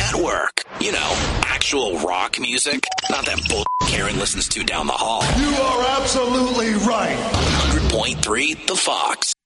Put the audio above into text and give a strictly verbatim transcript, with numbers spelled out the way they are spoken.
Network. You know, actual rock music, not that bull Karen listens to down the hall. You are absolutely right. one hundred point three The Fox.